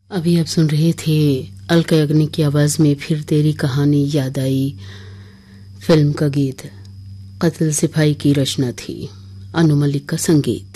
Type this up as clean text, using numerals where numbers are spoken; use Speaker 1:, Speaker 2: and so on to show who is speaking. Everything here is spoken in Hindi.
Speaker 1: अभी आप सुन रहे थे अलका याग्निक की आवाज में फिर तेरी कहानी याद आई फिल्म का गीत। कत्ल सिपाही की रचना थी, अनु मलिक का संगीत।